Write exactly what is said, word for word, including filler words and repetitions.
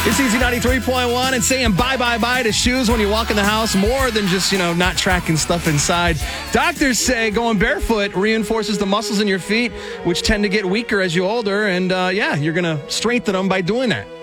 It's Easy ninety-three point one and saying bye, bye, bye to shoes when you walk in the house, more than just, you know, not tracking stuff inside. Doctors say going barefoot reinforces the muscles in your feet, which tend to get weaker as you older. And, uh, yeah, you're going to strengthen them by doing that.